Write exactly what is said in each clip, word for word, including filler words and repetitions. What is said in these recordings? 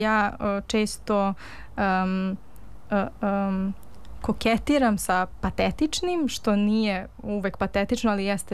Ja uh, često um, uh, um, koketiram sa patetičnim, što nije uvek patetično, ali jeste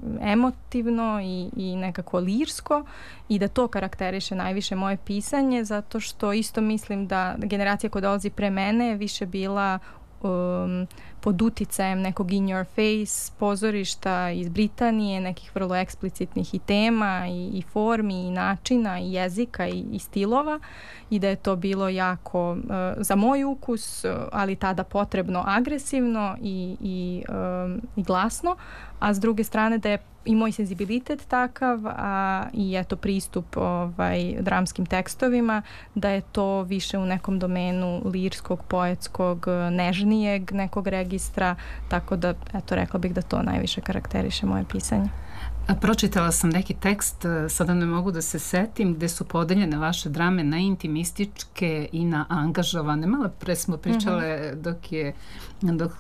emotivno i, i nekako lirsko, i da to karakteriše najviše moje pisanje, zato što isto mislim da generacija koja dolazi pre mene je više bila um, pod uticajem nekog in your face pozorišta iz Britanije, nekih vrlo eksplicitnih i tema i, i formi i načina i jezika i, i stilova, i da je to bilo jako uh, za moj ukus, ali tada potrebno agresivno i, i, um, i glasno, a s druge strane da je i moj senzibilitet takav, a i eto pristup ovaj, dramskim tekstovima, da je to više u nekom domenu lirskog, poetskog, nežnijeg nekog registra, tako da eto rekla bih da to najviše karakteriše moje pisanje. Pročitala sam neki tekst, sada ne mogu da se setim, gde su podeljene vaše drame na intimističke i na angažovane. Malo pre smo pričale mm-hmm. dok, je, dok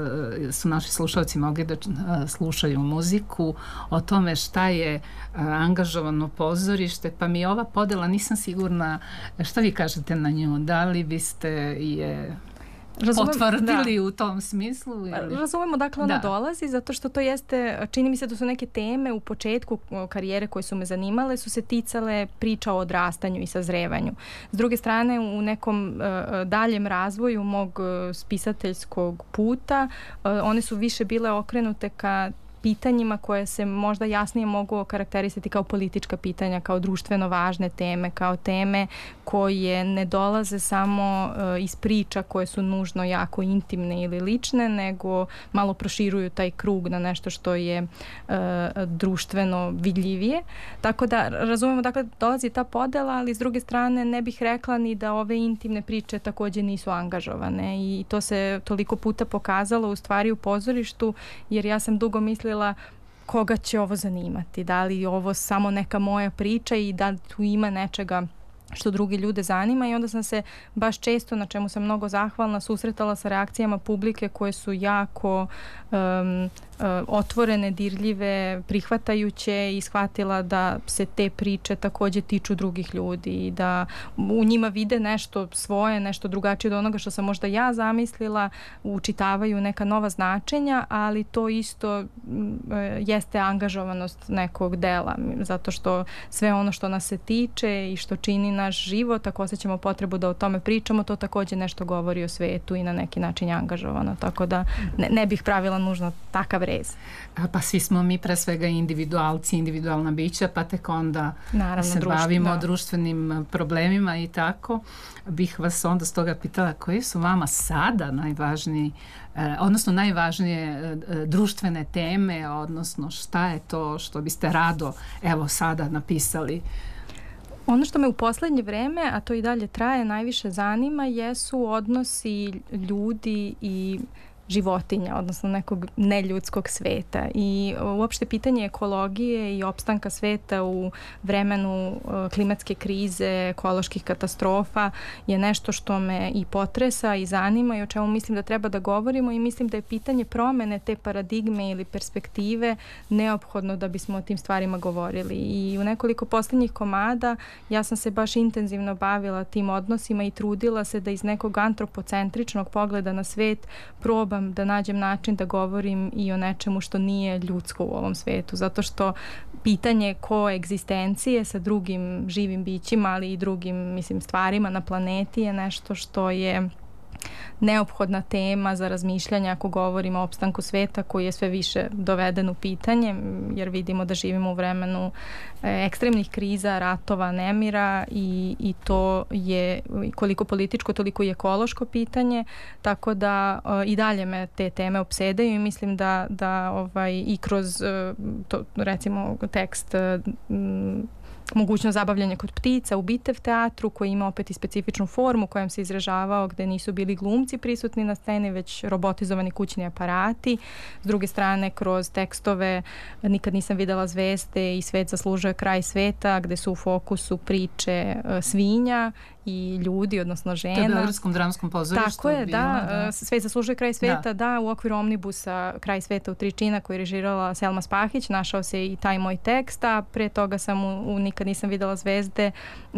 su naši slušalci mogli da slušaju muziku o tome šta je angažovano pozorište, pa mi ova podela nisam sigurna šta vi kažete na nju, da li biste je Razumem, potvrdili da. U tom smislu? Ili? Razumemo dakle ona da. Dolazi, zato što to jeste, čini mi se da su neke teme u početku karijere koje su me zanimale, su se ticale priča o odrastanju i sazrevanju. S druge strane, u nekom uh, daljem razvoju mog uh, spisateljskog puta, uh, one su više bile okrenute ka pitanjima koje se možda jasnije mogu okarakterisati kao politička pitanja, kao društveno važne teme, kao teme koje ne dolaze samo uh, iz priča koje su nužno jako intimne ili lične, nego malo proširuju taj krug na nešto što je uh, društveno vidljivije. Tako da razumemo, dakle, dolazi ta podela, ali s druge strane ne bih rekla ni da ove intimne priče također nisu angažovane, i to se toliko puta pokazalo u stvari u pozorištu, jer ja sam dugo mislila koga će ovo zanimati, da li je ovo samo neka moja priča i da tu ima nečega što drugi ljude zanima, i onda sam se baš često, na čemu sam mnogo zahvalna, susretala sa reakcijama publike koje su jako um, uh, otvorene, dirljive, prihvatajuće, i shvatila da se te priče također tiču drugih ljudi i da u njima vide nešto svoje, nešto drugačije od onoga što sam možda ja zamislila, učitavaju neka nova značenja, ali to isto uh, jeste angažovanost nekog dela, zato što sve ono što nas se tiče i što čini naš život, ako osjećamo potrebu da o tome pričamo, to također nešto govori o svetu i na neki način je angažovano, tako da ne, ne bih pravila nužno takav rez. Pa svi smo mi pre svega individualci, individualna bića, pa tek onda naravno, se društvo, bavimo da. društvenim problemima i tako. Bih vas onda stoga pitala koji su vama sada najvažniji, eh, odnosno najvažnije eh, društvene teme, odnosno šta je to što biste rado evo sada napisali? Ono što me u poslednje vreme, a to i dalje traje, najviše zanima jesu odnosi ljudi i životinja, odnosno nekog neljudskog sveta, i uopšte pitanje ekologije i opstanka sveta u vremenu klimatske krize, ekoloških katastrofa je nešto što me i potresa i zanima i o čemu mislim da treba da govorimo, i mislim da je pitanje promene te paradigme ili perspektive neophodno da bismo o tim stvarima govorili. I u nekoliko posljednjih komada ja sam se baš intenzivno bavila tim odnosima i trudila se da iz nekog antropocentričnog pogleda na svet probam da nađem način da govorim i o nečemu što nije ljudsko u ovom svetu, zato što pitanje koegzistencije sa drugim živim bićima, ali i drugim, mislim, stvarima na planeti je nešto što je neophodna tema za razmišljanje ako govorimo o opstanku sveta koji je sve više doveden u pitanje, jer vidimo da živimo u vremenu ekstremnih kriza, ratova, nemira, i, i to je koliko političko, toliko i ekološko pitanje, tako da i dalje me te teme opsedaju, i mislim da, da ovaj, i kroz to, recimo tekst mogućnost zabavljanja kod ptica u Bitev teatru, koji ima opet i specifičnu formu kojem se izražavao, gde nisu bili glumci prisutni na sceni, već robotizovani kućni aparati. S druge strane, kroz tekstove Nikad nisam videla zvezde i Svet zaslužuje kraj sveta, gde su u fokusu priče svinja i ljudi, odnosno žena. To je Beogradskom dramskom pozorištu. Tako je, bilo, da, da. Svet zaslužuje kraj sveta, da. da, u okviru omnibusa Kraj sveta u tri čina koji je režirala Selma Spahić, našao se i taj moj tekst, a pre toga sam u, u Nikad Nikad nisam videla zvezde, uh,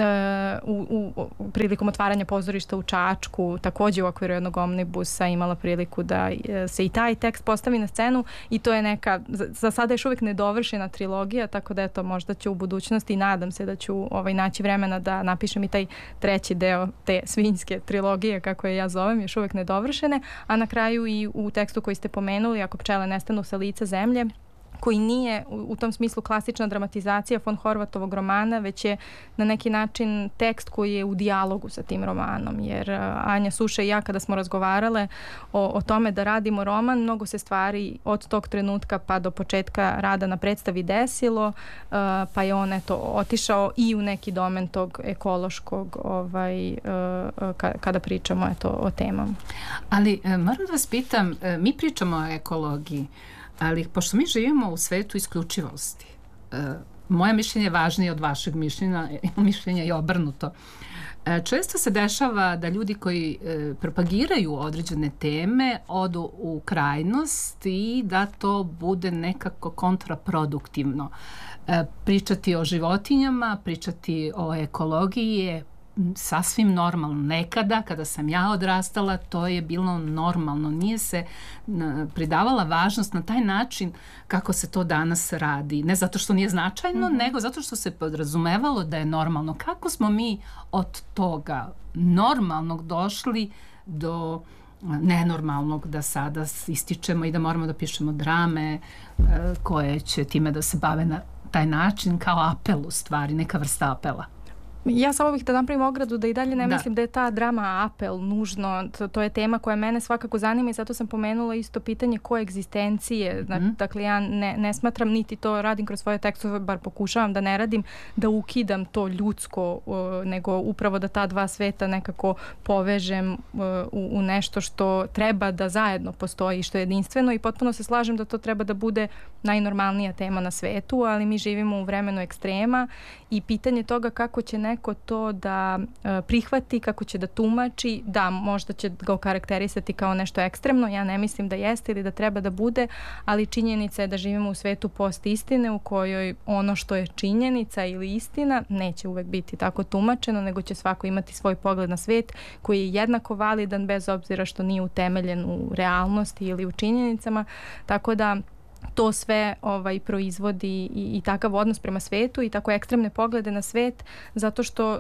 u, u, u prilikom otvaranja pozorišta u Čačku, takođe u okviru jednog omnibusa imala priliku da uh, se i taj tekst postavi na scenu i to je neka, za, za sada još uvijek nedovršena trilogija, tako da eto, možda ću u budućnosti i nadam se da ću ovaj, naći vremena da napišem i taj treći deo te svinjske trilogije, kako je ja zovem, još uvijek nedovršene, a na kraju i u tekstu koji ste pomenuli, Ako pčele nestanu sa lica zemlje, koji nije u, u tom smislu klasična dramatizacija von Horvatovog romana, već je na neki način tekst koji je u dijalogu sa tim romanom, jer uh, Anja Suša i ja kada smo razgovarale o, o tome da radimo roman, mnogo se stvari od tog trenutka pa do početka rada na predstavi desilo, uh, pa je on eto otišao i u neki domen tog ekološkog ovaj, uh, ka, kada pričamo eto o temama. Ali moram da vas pitam, mi pričamo o ekologiji, ali pošto mi živimo u svetu isključivosti, e, moje mišljenje je važnije od vašeg mišljenja, mišljenja je obrnuto. E, često se dešava da ljudi koji e, propagiraju određene teme odu u krajnost i da to bude nekako kontraproduktivno. E, pričati o životinjama, pričati o ekologiji je sasvim normalno. Nekada, kada sam ja odrastala, to je bilo normalno. Nije se pridavala važnost na taj način kako se to danas radi. Ne zato što nije značajno, mm-hmm. nego zato što se podrazumevalo da je normalno. Kako smo mi od toga normalnog došli do nenormalnog da sada ističemo i da moramo da pišemo drame koje će time da se bave na taj način kao apel u stvari, neka vrsta apela? Ja samo bih da napravim ogradu da i dalje ne da. mislim da je ta drama apel nužno. To, to je tema koja mene svakako zanima i zato sam pomenula isto pitanje koegzistencije. Mm. Dakle, ja ne, ne smatram niti to radim kroz svoje tekstove, bar pokušavam da ne radim, da ukidam to ljudsko, uh, nego upravo da ta dva sveta nekako povežem uh, u, u nešto što treba da zajedno postoji, što je jedinstveno i potpuno se slažem da to treba da bude najnormalnija tema na svetu, ali mi živimo u vremenu ekstrema i pitanje toga kako će neko to da uh, prihvati, kako će da tumači, da, možda će ga okarakterisati kao nešto ekstremno, ja ne mislim da jeste ili da treba da bude, ali činjenica je da živimo u svetu post istine u kojoj ono što je činjenica ili istina neće uvek biti tako tumačeno, nego će svako imati svoj pogled na svet koji je jednako validan bez obzira što nije utemeljen u realnosti ili u činjenicama, tako da to sve ovaj, proizvodi i, i takav odnos prema svetu i tako ekstremne poglede na svet, zato što uh,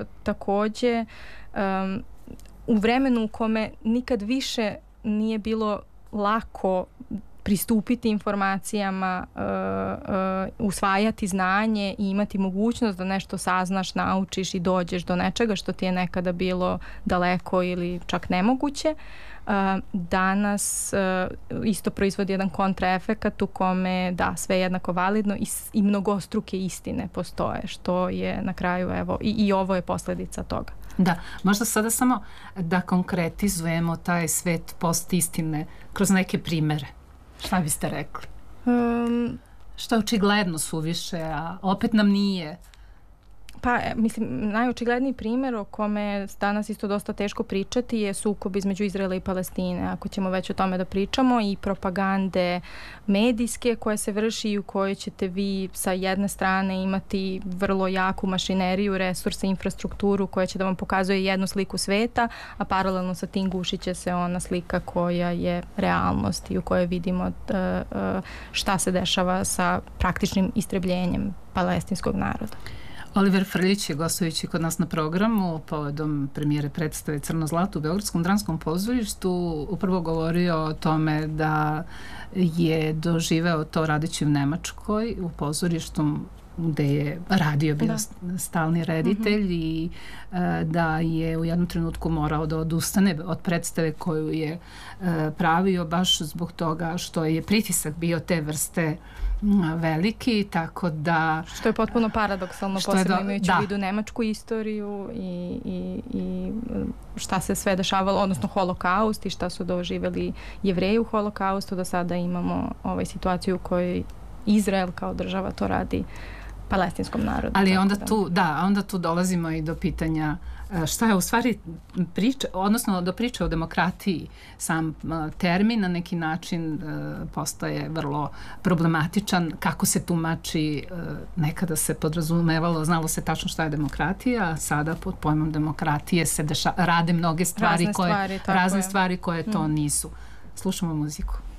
takođe um, u vremenu u kome nikad više nije bilo lako pristupiti informacijama, uh, uh, usvajati znanje i imati mogućnost da nešto saznaš, naučiš i dođeš do nečega što ti je nekada bilo daleko ili čak nemoguće. Uh, danas uh, isto proizvodi jedan kontraefekat u kome da, sve je jednako validno i, i mnogostruke istine postoje, što je na kraju evo i, i ovo je posljedica toga. Da, možda sada samo da konkretizujemo taj svet post istine kroz neke primere. Šta biste rekli? Um, što je očigledno suviše, a opet nam nije? Pa, mislim, najočigledniji primjer o kome danas isto dosta teško pričati je sukob između Izraela i Palestine, ako ćemo već o tome da pričamo, i propagande medijske koje se vrši i u kojoj ćete vi sa jedne strane imati vrlo jaku mašineriju, resurse, infrastrukturu koja će da vam pokazuje jednu sliku sveta, a paralelno sa tim gušit će se ona slika koja je realnost i u kojoj vidimo šta se dešava sa praktičnim istrebljenjem palestinskog naroda. Oliver Frljić je gostujući kod nas na programu povodom premijere predstave Crno zlato u Beogradskom dramskom pozorištu upravo govorio o tome da je doživeo to radeći u Nemačkoj u pozorištu gde je radio, bio da. stalni reditelj mm-hmm. i e, da je u jednom trenutku morao da odustane od predstave koju je e, pravio baš zbog toga što je pritisak bio te vrste veliki, tako da... Što je potpuno paradoksalno, posebno imajući u vidu nemačku istoriju i, i, i šta se sve dešavalo, odnosno holokaust i šta su doživjeli Jevreji u holokaustu, da sada imamo ovaj, situaciju u kojoj Izrael kao država to radi palestinskom narodu. Ali onda tu, da, onda tu dolazimo i do pitanja šta je u stvari priča, odnosno do priče o demokratiji. Sam termin na neki način postaje vrlo problematičan. Kako se tumači, nekada se podrazumevalo, znalo se tačno šta je demokratija, a sada pod pojmom demokratije se deša, rade mnoge stvari razne koje, stvari, razne je. stvari koje to mm. nisu. Slušamo muziku.